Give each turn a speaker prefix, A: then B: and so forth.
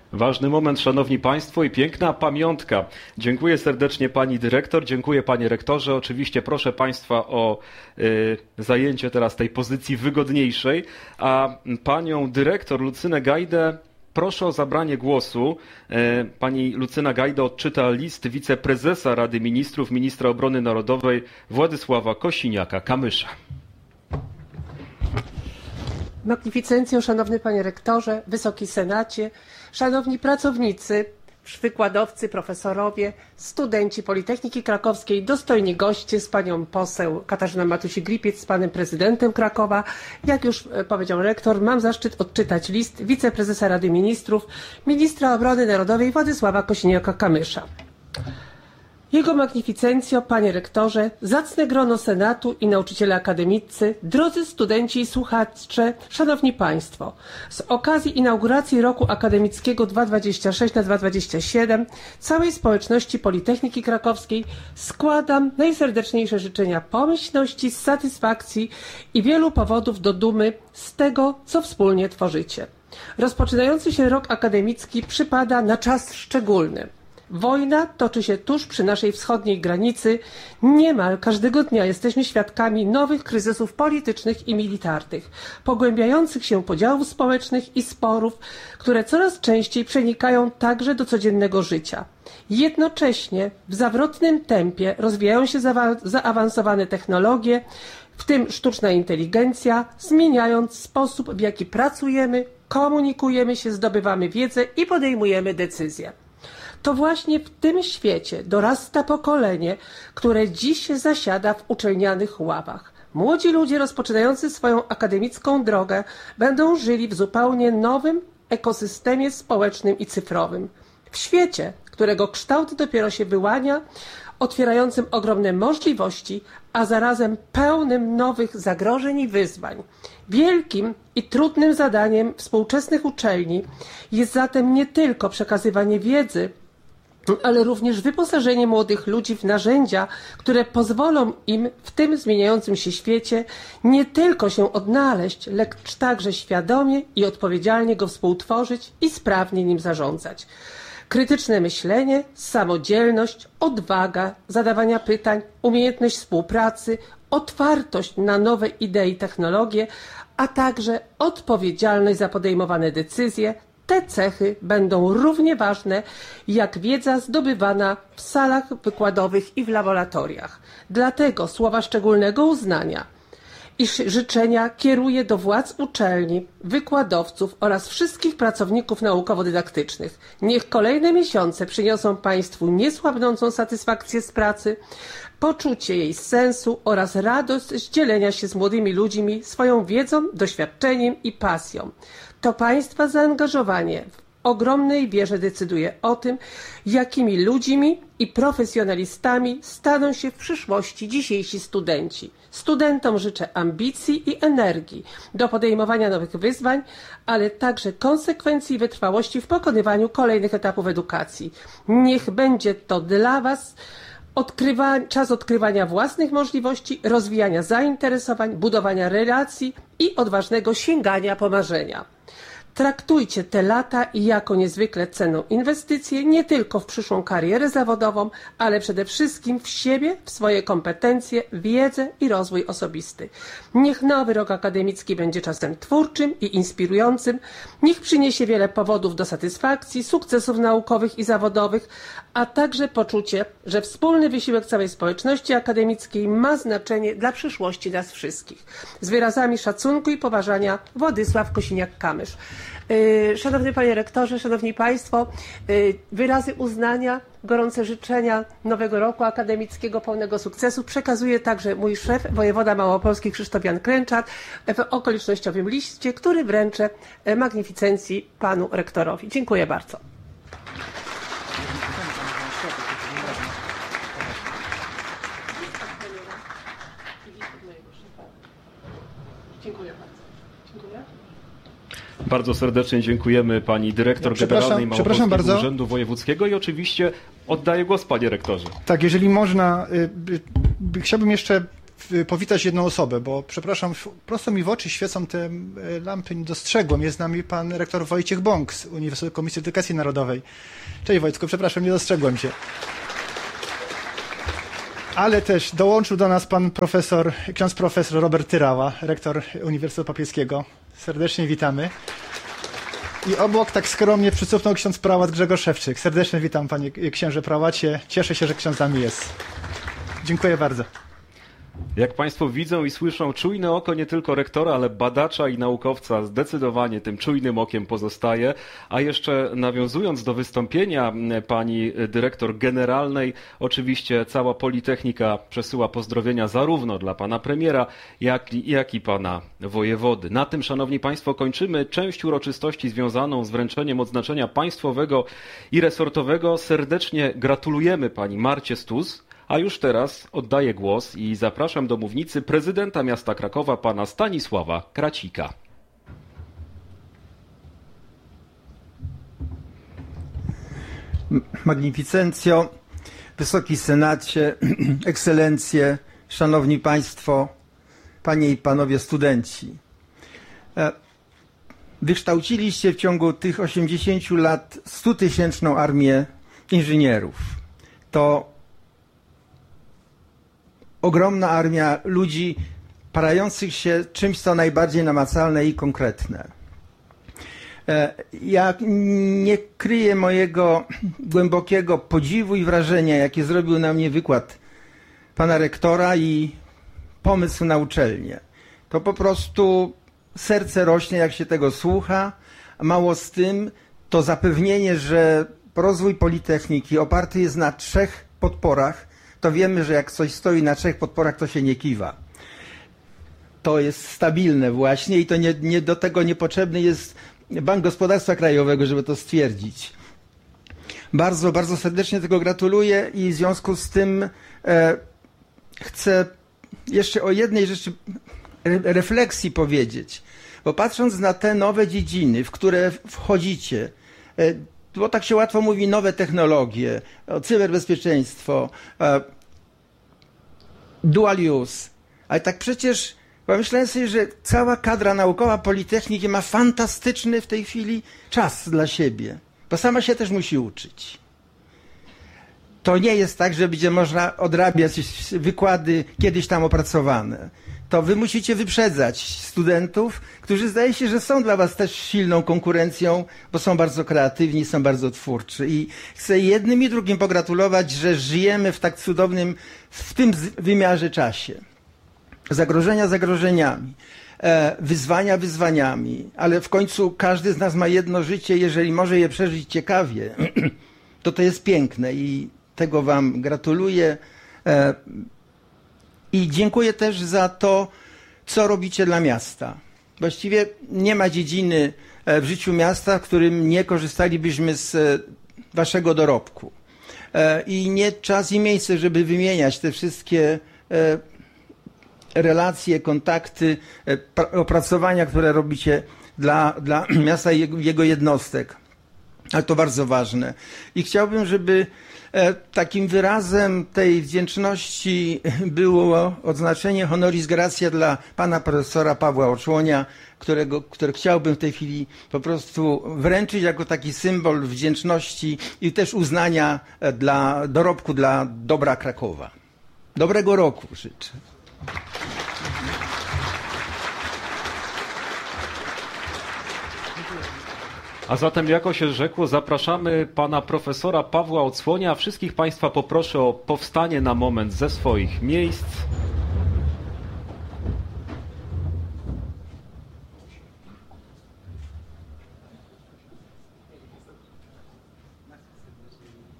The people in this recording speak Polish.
A: Ważny moment, szanowni państwo, i piękna pamiątka. Dziękuję serdecznie pani dyrektor, dziękuję panie rektorze. Oczywiście proszę państwa o zajęcie teraz tej pozycji wygodniejszej, a panią dyrektor Lucynę Gajdę proszę o zabranie głosu. Pani Lucyna Gajda odczyta list wiceprezesa Rady Ministrów, ministra obrony narodowej Władysława Kosiniaka-Kamysza.
B: Magnificencjo, szanowny panie rektorze, wysoki senacie, szanowni pracownicy, wykładowcy, profesorowie, studenci Politechniki Krakowskiej, dostojni goście z panią poseł Katarzyną Matusiak-Lipiec, z panem prezydentem Krakowa. Jak już powiedział rektor, mam zaszczyt odczytać list wiceprezesa Rady Ministrów, ministra obrony narodowej Władysława Kosiniaka-Kamysza. Jego magnificencjo, panie rektorze, zacne grono senatu i nauczyciele akademicy, drodzy studenci i słuchacze, szanowni państwo, z okazji inauguracji roku akademickiego 2026 na 2027 całej społeczności Politechniki Krakowskiej składam najserdeczniejsze życzenia pomyślności, satysfakcji i wielu powodów do dumy z tego, co wspólnie tworzycie. Rozpoczynający się rok akademicki przypada na czas szczególny. Wojna toczy się tuż przy naszej wschodniej granicy. Niemal każdego dnia jesteśmy świadkami nowych kryzysów politycznych i militarnych, pogłębiających się podziałów społecznych i sporów, które coraz częściej przenikają także do codziennego życia. Jednocześnie w zawrotnym tempie rozwijają się zaawansowane technologie, w tym sztuczna inteligencja, zmieniając sposób, w jaki pracujemy, komunikujemy się, zdobywamy wiedzę i podejmujemy decyzje. To właśnie w tym świecie dorasta pokolenie, które dziś zasiada w uczelnianych ławach. Młodzi ludzie rozpoczynający swoją akademicką drogę będą żyli w zupełnie nowym ekosystemie społecznym i cyfrowym. W świecie, którego kształt dopiero się wyłania, otwierającym ogromne możliwości, a zarazem pełnym nowych zagrożeń i wyzwań. Wielkim i trudnym zadaniem współczesnych uczelni jest zatem nie tylko przekazywanie wiedzy, ale również wyposażenie młodych ludzi w narzędzia, które pozwolą im w tym zmieniającym się świecie nie tylko się odnaleźć, lecz także świadomie i odpowiedzialnie go współtworzyć i sprawnie nim zarządzać. Krytyczne myślenie, samodzielność, odwaga, zadawania pytań, umiejętność współpracy, otwartość na nowe idee i technologie, a także odpowiedzialność za podejmowane decyzje. Te cechy będą równie ważne jak wiedza zdobywana w salach wykładowych i w laboratoriach. Dlatego słowa szczególnego uznania i życzenia kieruję do władz uczelni, wykładowców oraz wszystkich pracowników naukowo-dydaktycznych. Niech kolejne miesiące przyniosą Państwu niesłabnącą satysfakcję z pracy, poczucie jej sensu oraz radość z dzielenia się z młodymi ludźmi swoją wiedzą, doświadczeniem i pasją. To Państwa zaangażowanie w ogromnej wierze decyduje o tym, jakimi ludźmi i profesjonalistami staną się w przyszłości dzisiejsi studenci. Studentom życzę ambicji i energii do podejmowania nowych wyzwań, ale także konsekwencji i wytrwałości w pokonywaniu kolejnych etapów edukacji. Niech będzie to dla Was czas odkrywania własnych możliwości, rozwijania zainteresowań, budowania relacji i odważnego sięgania po marzenia. Traktujcie te lata jako niezwykle cenną inwestycję nie tylko w przyszłą karierę zawodową, ale przede wszystkim w siebie, w swoje kompetencje, wiedzę i rozwój osobisty. Niech nowy rok akademicki będzie czasem twórczym i inspirującym, niech przyniesie wiele powodów do satysfakcji, sukcesów naukowych i zawodowych, a także poczucie, że wspólny wysiłek całej społeczności akademickiej ma znaczenie dla przyszłości nas wszystkich. Z wyrazami szacunku i poważania Władysław Kosiniak-Kamysz. Szanowny panie rektorze, szanowni państwo, wyrazy uznania, gorące życzenia nowego roku akademickiego pełnego sukcesu przekazuje także mój szef, wojewoda małopolski Krzysztof Jan Klęczak w okolicznościowym liście, który wręczę magnificencji panu rektorowi. Dziękuję bardzo. Dziękuję bardzo. Dziękuję.
A: Bardzo serdecznie dziękujemy pani dyrektor generalnej Małopolskiego Urzędu Wojewódzkiego i oczywiście oddaję głos panie rektorze.
C: Tak, jeżeli można, chciałbym jeszcze powitać jedną osobę, bo przepraszam, prosto mi w oczy świecą te lampy, nie dostrzegłem. Jest z nami pan rektor Wojciech Bąk z Uniwersytetu Komisji Edukacji Narodowej. Cześć Wojtku, przepraszam, nie dostrzegłem cię. Ale też dołączył do nas ksiądz profesor Robert Tyrała, rektor Uniwersytetu Papieskiego. Serdecznie witamy. I obok tak skromnie przycupnął ksiądz prałat Grzegorz Szewczyk. Serdecznie witam panie księże prałacie. Cieszę się, że ksiądz z nami jest. Dziękuję bardzo.
A: Jak Państwo widzą i słyszą, czujne oko nie tylko rektora, ale badacza i naukowca zdecydowanie tym czujnym okiem pozostaje. A jeszcze nawiązując do wystąpienia pani dyrektor generalnej, oczywiście cała Politechnika przesyła pozdrowienia zarówno dla pana premiera, jak i pana wojewody. Na tym, szanowni państwo, kończymy część uroczystości związaną z wręczeniem odznaczenia państwowego i resortowego. Serdecznie gratulujemy pani Marcie Stus. A już teraz oddaję głos i zapraszam do mównicy prezydenta miasta Krakowa, pana Stanisława Kracika.
D: Magnificencjo, Wysoki Senacie, Ekscelencje, Szanowni Państwo, Panie i Panowie studenci. Wykształciliście w ciągu tych 80 lat 100-tysięczną armię inżynierów. To ogromna armia ludzi parających się czymś, co najbardziej namacalne i konkretne. Ja nie kryję mojego głębokiego podziwu i wrażenia, jakie zrobił na mnie wykład pana rektora i pomysł na uczelnię. To po prostu serce rośnie, jak się tego słucha. Mało z tym, to zapewnienie, że rozwój Politechniki oparty jest na 3 podporach, to wiemy, że jak coś stoi na 3 podporach, to się nie kiwa. To jest stabilne właśnie i to do tego niepotrzebny jest Bank Gospodarstwa Krajowego, żeby to stwierdzić. Bardzo, bardzo serdecznie tego gratuluję i w związku z tym chcę jeszcze o jednej rzeczy refleksji powiedzieć. Bo patrząc na te nowe dziedziny, w które wchodzicie, bo tak się łatwo mówi, nowe technologie, cyberbezpieczeństwo, dual use, ale tak przecież pomyślałem sobie, że cała kadra naukowa Politechniki ma fantastyczny w tej chwili czas dla siebie, bo sama się też musi uczyć. To nie jest tak, że będzie można odrabiać wykłady kiedyś tam opracowane. To wy musicie wyprzedzać studentów, którzy zdaje się, że są dla was też silną konkurencją, bo są bardzo kreatywni, są bardzo twórczy. I chcę jednym i drugim pogratulować, że żyjemy w tak cudownym, w tym wymiarze czasie. Zagrożenia zagrożeniami, wyzwania wyzwaniami, ale w końcu każdy z nas ma jedno życie, jeżeli może je przeżyć ciekawie, to jest piękne i tego wam gratuluję. I dziękuję też za to, co robicie dla miasta. Właściwie nie ma dziedziny w życiu miasta, w którym nie korzystalibyśmy z waszego dorobku. I nie czas i miejsce, żeby wymieniać te wszystkie relacje, kontakty, opracowania, które robicie dla miasta i jego jednostek. Ale to bardzo ważne. I chciałbym, żeby takim wyrazem tej wdzięczności było odznaczenie honoris gratia dla pana profesora Pawła Oczłonia, które chciałbym w tej chwili po prostu wręczyć jako taki symbol wdzięczności i też uznania dla dorobku, dla dobra Krakowa. Dobrego roku życzę.
A: A zatem, jako się rzekło, zapraszamy pana profesora Pawła Oczłonia. Wszystkich państwa poproszę o powstanie na moment ze swoich miejsc.